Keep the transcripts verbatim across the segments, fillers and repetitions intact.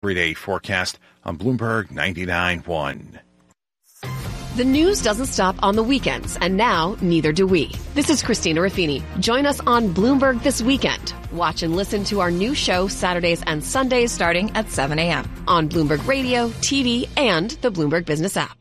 Everyday forecast on Bloomberg ninety-nine point one. The news doesn't stop on the weekends, and now neither do we. This is Christina Ruffini. Join us on Bloomberg This Weekend. Watch and listen to our new show Saturdays and Sundays starting at seven a.m. on Bloomberg Radio, T V, and the Bloomberg Business app.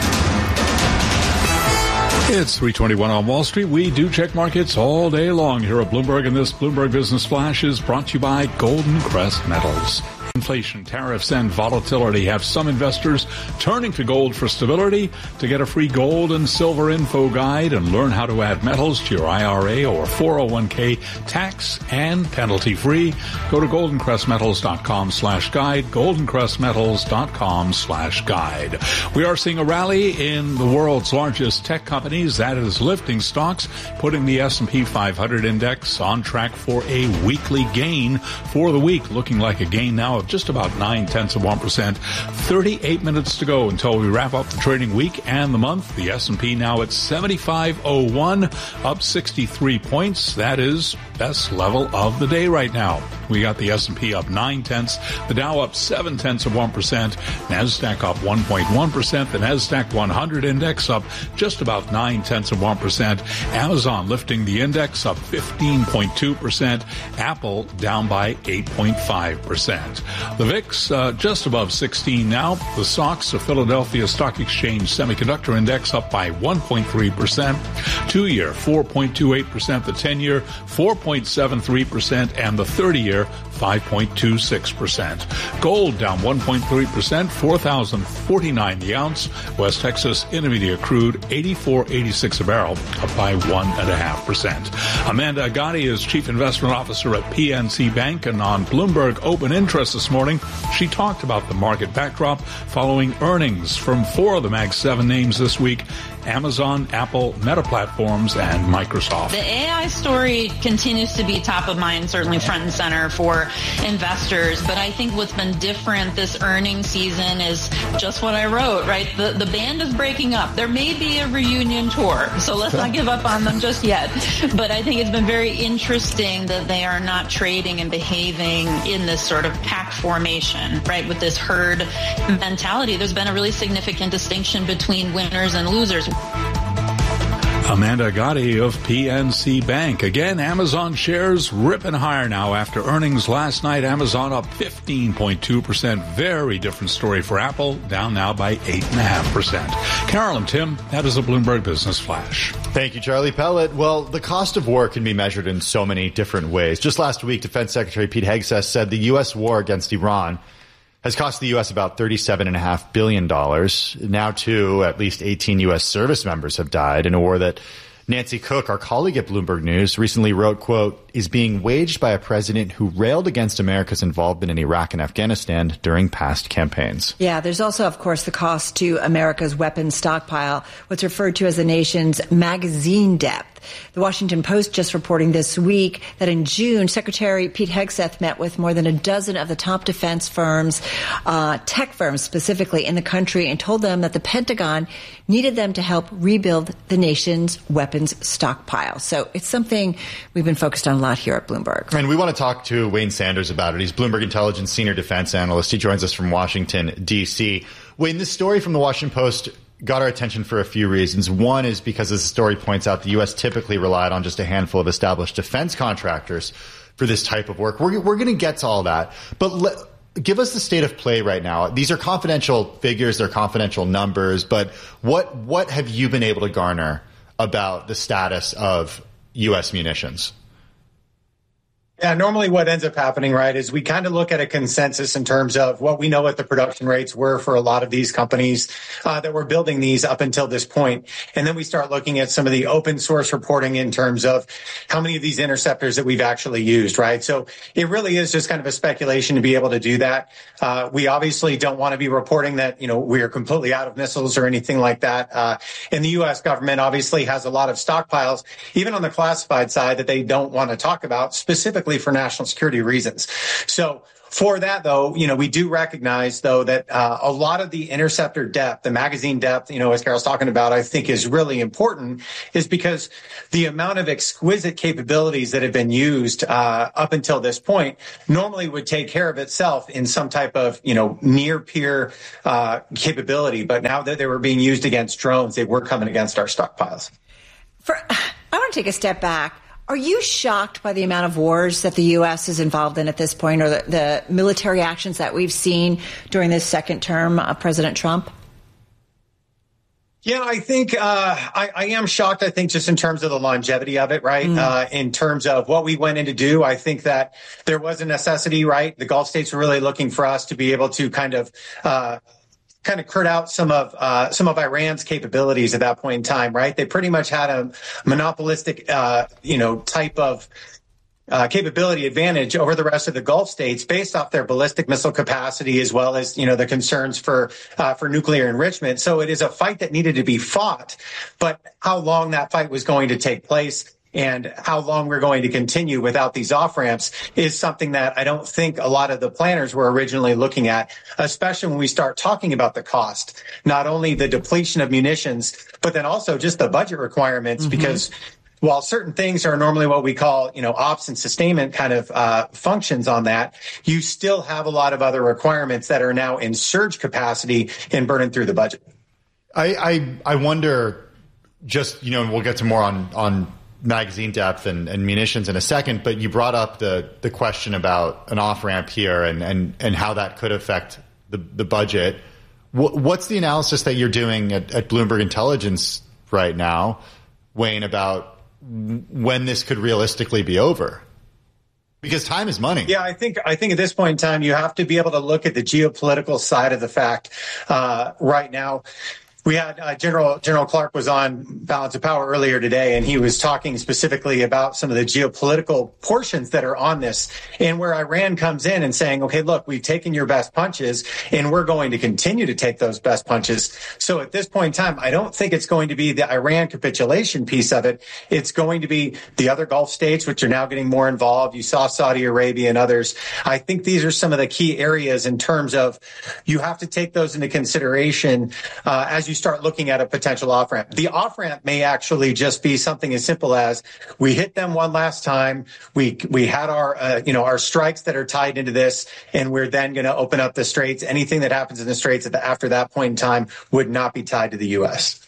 It's three twenty-one on Wall Street. We do check markets all day long here at Bloomberg, and this Bloomberg Business Flash is brought to you by Golden Crest Metals. Inflation, tariffs, and volatility have some investors turning to gold for stability. To get a free gold and silver info guide and learn how to add metals to your I R A or four oh one k tax and penalty free, go to goldencrestmetals.com slash guide, goldencrestmetals.com slash guide. We are seeing a rally in the world's largest tech companies. That is lifting stocks, putting the S and P five hundred index on track for a weekly gain for the week, looking like a gain now of just about nine tenths of one percent. thirty-eight minutes to go until we wrap up the trading week and the month. The S and P now at seventy-five oh one, up sixty-three points. That is best level of the day right now. We got the S and P up nine tenths, the Dow up seven tenths of one percent, NASDAQ up one point one percent, the NASDAQ one hundred index up just about nine tenths of one percent, Amazon lifting the index up fifteen point two percent, Apple down by eight point five percent. The V I X uh, just above sixteen now. The S O X, the Philadelphia Stock Exchange Semiconductor Index, up by one point three percent. Two-year, four point two eight percent. The ten-year, four point seven three percent. And the thirty-year, five point two six percent. Gold down one point three percent, four thousand forty-nine the ounce. West Texas Intermediate crude, eighty-four eighty-six a barrel, up by one point five percent. Amanda Agati is Chief Investment Officer at P N C Bank, and on Bloomberg Open Interest this morning, she talked about the market backdrop following earnings from four of the Mag seven names this week: Amazon, Apple, Meta Platforms, and Microsoft. The A I story continues to be top of mind, certainly front and center for investors. But I think what's been different this earnings season is just what I wrote, right? The, the band is breaking up. There may be a reunion tour, so let's not give up on them just yet. But I think it's been very interesting that they are not trading and behaving in this sort of pack formation, right? With this herd mentality, there's been a really significant distinction between winners and losers. Amanda Agati of P N C Bank. Again, Amazon shares ripping higher now after earnings last night. Amazon up fifteen point two percent. Very different story for Apple, down now by eight point five percent. Carol and Tim, that is a Bloomberg Business Flash. Thank you, Charlie Pellet. Well, the cost of war can be measured in so many different ways. Just last week, Defense Secretary Pete Hegseth said the U S war against Iran has cost the U S about thirty-seven point five billion dollars. Now, too, at least eighteen U S service members have died in a war that Nancy Cook, our colleague at Bloomberg News, recently wrote, quote, is being waged by a president who railed against America's involvement in Iraq and Afghanistan during past campaigns. Yeah, there's also, of course, the cost to America's weapons stockpile, what's referred to as the nation's magazine depth. The Washington Post just reporting this week that in June, Secretary Pete Hegseth met with more than a dozen of the top defense firms, uh, tech firms specifically in the country, and told them that the Pentagon needed them to help rebuild the nation's weapons stockpile. So it's something we've been focused on a lot here at Bloomberg. And we want to talk to Wayne Sanders about it. He's Bloomberg Intelligence Senior Defense Analyst. He joins us from Washington, D C. Wayne, this story from the Washington Post got our attention for a few reasons. One is because, as the story points out, the U S typically relied on just a handful of established defense contractors for this type of work. We're, we're going to get to all that. But let, give us the state of play right now. These are confidential figures. They're confidential numbers. But what what have you been able to garner about the status of U S munitions? Yeah, normally what ends up happening, right, is we kind of look at a consensus in terms of what we know what the production rates were for a lot of these companies uh, that were building these up until this point. And then we start looking at some of the open source reporting in terms of how many of these interceptors that we've actually used, right? So it really is just kind of a speculation to be able to do that. Uh, we obviously don't want to be reporting that, you know, we are completely out of missiles or anything like that. Uh, and the U S government obviously has a lot of stockpiles, even on the classified side, that they don't want to talk about specifically for national security reasons. So For that, though, you know, we do recognize, though, that uh, a lot of the interceptor depth, the magazine depth, you know, as Carol's talking about, I think is really important, is because the amount of exquisite capabilities that have been used uh, up until this point normally would take care of itself in some type of, you know, near peer uh, capability. But now that they were being used against drones, they were coming against our stockpiles. For, I want to take a step back. Are you shocked by the amount of wars that the U S is involved in at this point, or the, the military actions that we've seen during this second term of President Trump? Yeah, I think uh, I, I am shocked, I think, just in terms of the longevity of it, right? Mm. Uh, in terms of what we went in to do, I think that there was a necessity, right? The Gulf states were really looking for us to be able to kind of uh kind of cut out some of uh, some of Iran's capabilities at that point in time, right? They pretty much had a monopolistic, uh, you know, type of uh, capability advantage over the rest of the Gulf states based off their ballistic missile capacity, as well as, you know, the concerns for uh, for nuclear enrichment. So it is a fight that needed to be fought, but how long that fight was going to take place and how long we're going to continue without these off-ramps is something that I don't think a lot of the planners were originally looking at, especially when we start talking about the cost, not only the depletion of munitions, but then also just the budget requirements, mm-hmm. because while certain things are normally what we call, you know, ops and sustainment kind of uh, functions on that, you still have a lot of other requirements that are now in surge capacity and burning through the budget. I, I, I wonder just, you know, and we'll get to more on, on, magazine depth and, and munitions in a second, but you brought up the, the question about an off-ramp here and, and, and how that could affect the, the budget. W- what's the analysis that you're doing at, at Bloomberg Intelligence right now, Wayne, about when this could realistically be over? Because time is money. Yeah, I think I think at this point in time, you have to be able to look at the geopolitical side of the fact uh, right now. We had uh, General General Clark was on Balance of Power earlier today, and he was talking specifically about some of the geopolitical portions that are on this, and where Iran comes in and saying, okay, look, we've taken your best punches, and we're going to continue to take those best punches. So at this point in time, I don't think it's going to be the Iran capitulation piece of it. It's going to be the other Gulf states, which are now getting more involved. You saw Saudi Arabia and others. I think these are some of the key areas in terms of you have to take those into consideration uh, as you start looking at a potential off-ramp. The off-ramp may actually just be something as simple as we hit them one last time. We we had our uh, you know our strikes that are tied into this, and we're then going to open up the straits. Anything that happens in the straits at the, after that point in time would not be tied to the U S.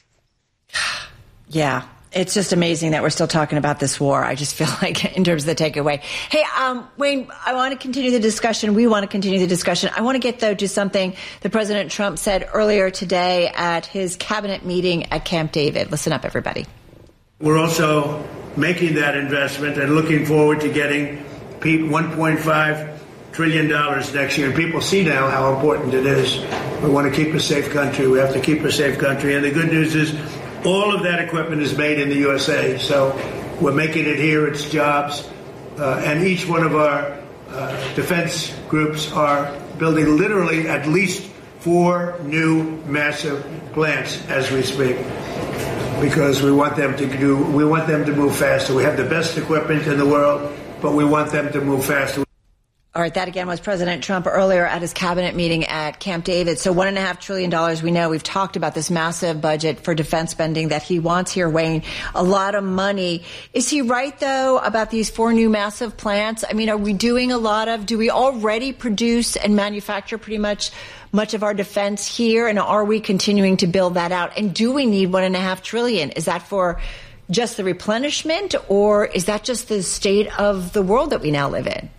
Yeah. It's just amazing that we're still talking about this war. I just feel like in terms of the takeaway. Hey, um, Wayne, I want to continue the discussion. We want to continue the discussion. I want to get, though, to something that President Trump said earlier today at his cabinet meeting at Camp David. Listen up, everybody. We're also making that investment and looking forward to getting one point five trillion dollars next year. And people see now how important it is. We want to keep a safe country. We have to keep a safe country. And the good news is, all of that equipment is made in the U S A, so we're making it here. It's jobs, uh, and each one of our uh, defense groups are building literally at least four new massive plants as we speak, because we want them to do. We want them to move faster. We have the best equipment in the world, but we want them to move faster. All right, that again was President Trump earlier at his cabinet meeting at Camp David. So one and a half trillion dollars. We know we've talked about this massive budget for defense spending that he wants here, Wayne. A lot of money. Is he right, though, about these four new massive plants? I mean, are we doing a lot of, do we already produce and manufacture pretty much much of our defense here? And are we continuing to build that out? And do we need one and a half trillion? Is that for just the replenishment, or is that just the state of the world that we now live in?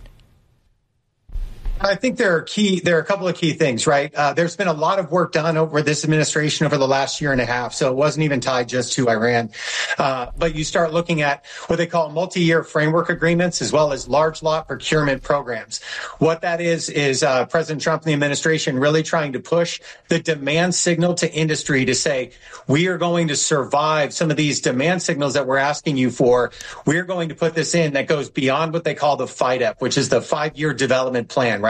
I think there are key. There are a couple of key things, right? Uh, there's been a lot of work done over this administration over the last year and a half, so it wasn't even tied just to Iran. Uh, but you start looking at what they call multi-year framework agreements, as well as large lot procurement programs. What that is is uh, President Trump and the administration really trying to push the demand signal to industry to say, we are going to survive some of these demand signals that we're asking you for. We're going to put this in that goes beyond what they call the F I D E P, which is the five-year development plan, right?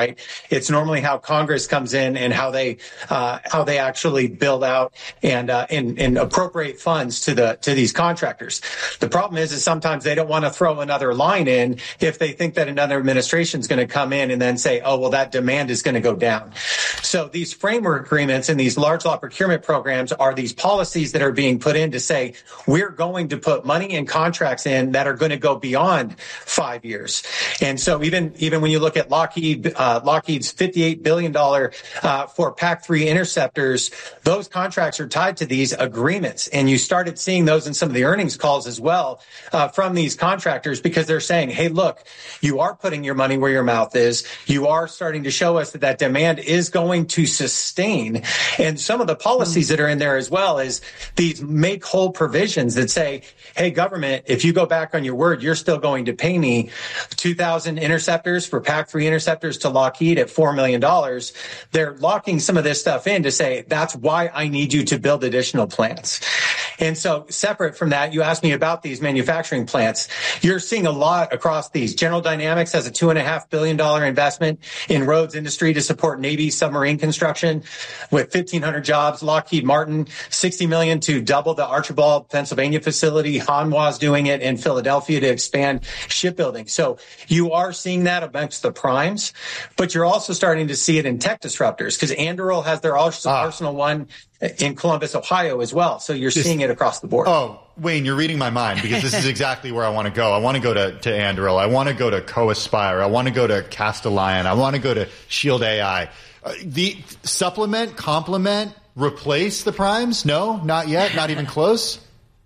right? It's normally how Congress comes in and how they uh, how they actually build out and, uh, and and appropriate funds to the to these contractors. The problem is, is sometimes they don't want to throw another line in if they think that another administration is going to come in and then say, oh, well, that demand is going to go down. So these framework agreements and these large law procurement programs are these policies that are being put in to say, we're going to put money and contracts in that are going to go beyond five years. And so even, even when you look at Lockheed, uh, Lockheed's fifty-eight billion dollars uh, for P A C three interceptors, those contracts are tied to these agreements. And you started seeing those in some of the earnings calls as well uh, from these contractors, because they're saying, hey, look, you are putting your money where your mouth is. You are starting to show us that that demand is going to sustain. And some of the policies that are in there as well is these make whole provisions that say, hey, government, if you go back on your word, you're still going to pay me two thousand interceptors for P A C three interceptors to Lockheed at four million dollars. They're locking some of this stuff in to say, that's why I need you to build additional plants. And so separate from that, you asked me about these manufacturing plants. You're seeing a lot across these. General Dynamics has a two and a half billion dollar investment in roads industry to support Navy submarine construction with fifteen hundred jobs. Lockheed Martin, sixty million to double the Archibald, Pennsylvania facility. Hanwha's doing it in Philadelphia to expand shipbuilding. So you are seeing that amongst the primes, but you're also starting to see it in tech disruptors, because Anduril has their Arsenal One in Columbus, Ohio as well. So you're Just, seeing it across the board. Oh, Wayne, you're reading my mind, because this is exactly where I want to go. I want to go to, to Anduril. I want to go to Co-Aspire. I want to go to Castellion. I want to go to Shield A I. Uh, the supplement, complement, replace the primes? No, not yet. Not even close.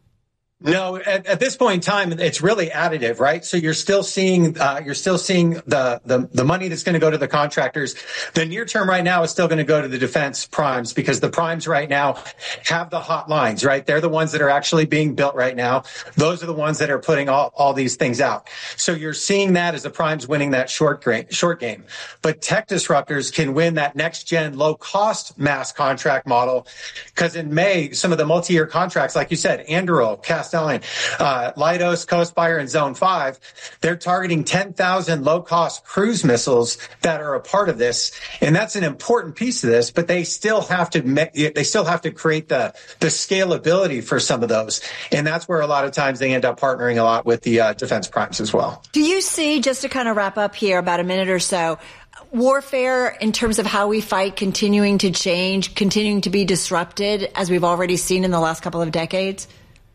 No, at, at this point in time, it's really additive, right? So you're still seeing, uh, you're still seeing the, the, the money that's going to go to the contractors. The near term right now is still going to go to the defense primes, because the primes right now have the hot lines, right? They're the ones that are actually being built right now. Those are the ones that are putting all, all these things out. So you're seeing that as the primes winning that short game, short game. But tech disruptors can win that next gen low cost mass contract model, because in May, some of the multi-year contracts, like you said, Anduril, Castellion, Uh, Leidos, Co-Aspire, and Zone five, they're targeting ten thousand low-cost cruise missiles that are a part of this, and that's an important piece of this. But they still have to they still have to create the the scalability for some of those, and that's where a lot of times they end up partnering a lot with the uh, defense primes as well. Do you see, just to kind of wrap up here, about a minute or so, warfare in terms of how we fight continuing to change, continuing to be disrupted, as we've already seen in the last couple of decades?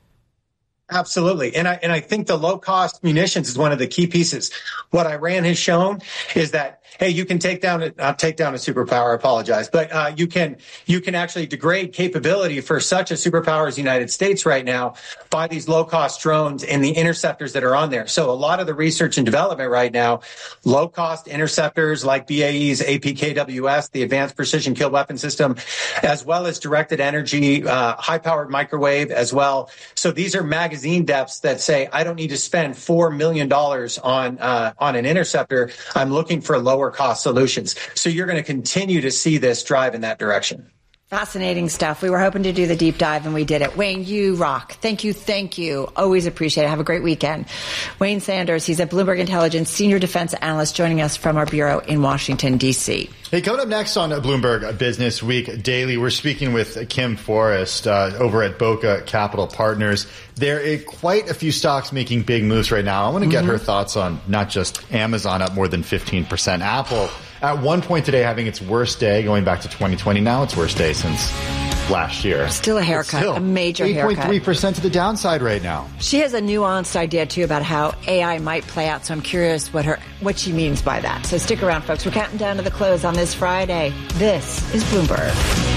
Absolutely. And I, and I think the low cost munitions is one of the key pieces. What Iran has shown is that, hey, you can take down a, not take down a superpower, I apologize, but, uh, you can, you can actually degrade capability for such a superpower as the United States right now by these low cost drones and the interceptors that are on there. So a lot of the research and development right now, low cost interceptors like B A E's A P K W S, the Advanced Precision Kill Weapon System, as well as directed energy, uh, high powered microwave as well. So these are magazine depths that say, I don't need to spend four million dollars on, uh, on an interceptor. I'm looking for lower cost solutions. So you're going to continue to see this drive in that direction. Fascinating stuff. We were hoping to do the deep dive, and we did it. Wayne, you rock. Thank you. Thank you. Always appreciate it. Have a great weekend. Wayne Sanders, he's a Bloomberg Intelligence senior defense analyst, joining us from our bureau in Washington, D C. Hey, coming up next on Bloomberg Business Week Daily, we're speaking with Kim Forrest uh, over at Boca Capital Partners. There are quite a few stocks making big moves right now. I want to get mm-hmm. her thoughts on not just Amazon up more than fifteen percent, Apple at one point today having its worst day going back to twenty twenty. Now its worst day since last year. Still a haircut, still a major haircut. eight point three percent to the downside right now. She has a nuanced idea, too, about how A I might play out, so I'm curious what her what she means by that. So stick around, folks. We're counting down to the close on this Friday. This is Bloomberg.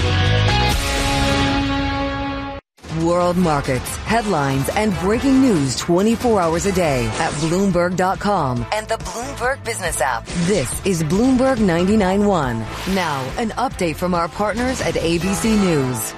World markets, headlines, and breaking news twenty-four hours a day at Bloomberg dot com and the Bloomberg Business app. This is Bloomberg ninety-nine point one. Now, an update from our partners at A B C News.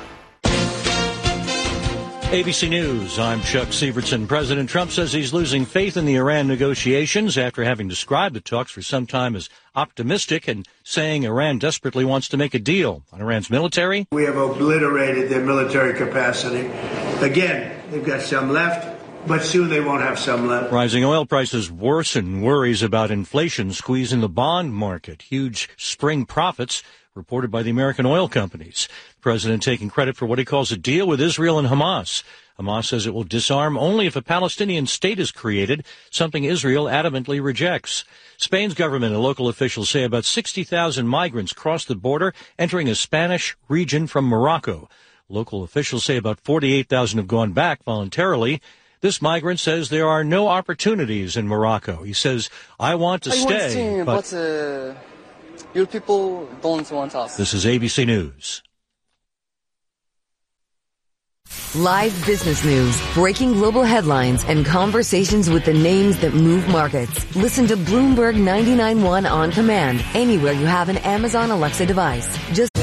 A B C News, I'm Chuck Sievertson. President Trump says he's losing faith in the Iran negotiations after having described the talks for some time as optimistic and saying Iran desperately wants to make a deal. On Iran's military, we have obliterated their military capacity. Again, they've got some left. but soon they won't have some left. Rising oil prices worsen worries about inflation squeezing the bond market. Huge spring profits reported by the American oil companies. The president taking credit for what he calls a deal with Israel and Hamas. Hamas says it will disarm only if a Palestinian state is created, something Israel adamantly rejects. Spain's government and local officials say about sixty thousand migrants crossed the border entering a Spanish region from Morocco. Local officials say about forty-eight thousand have gone back voluntarily. This migrant says there are no opportunities in Morocco. He says, I want to I stay, want to, but, but uh, your people don't want us. This is A B C News. Live business news, breaking global headlines, and conversations with the names that move markets. Listen to Bloomberg ninety-nine point one on command anywhere you have an Amazon Alexa device. Just